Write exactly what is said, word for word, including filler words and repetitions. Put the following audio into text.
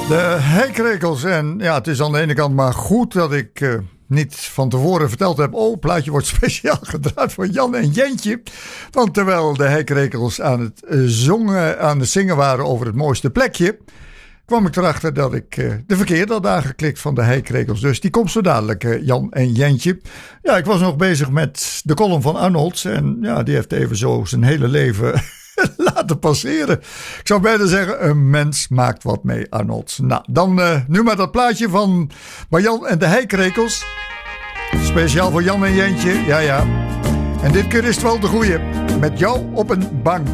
De heikrekels. En ja, het is aan de ene kant maar goed dat ik uh, niet van tevoren verteld heb. Oh, het plaatje wordt speciaal gedraaid voor Jan en Jentje. Want terwijl de heikrekels aan het, uh, zongen, aan het zingen waren over het mooiste plekje, kwam ik erachter dat ik uh, de verkeerde had aangeklikt van de heikrekels. Dus die komt zo dadelijk, uh, Jan en Jentje. Ja, ik was nog bezig met de column van Arnolds. En ja, die heeft even zo zijn hele leven laten passeren. Ik zou bijna zeggen, een mens maakt wat mee, Arnold. Nou, dan uh, nu maar dat plaatje van Marjan en de heikrekels. Speciaal voor Jan en Jentje, ja ja. En dit keer is het wel de goeie. Met jou op een bank.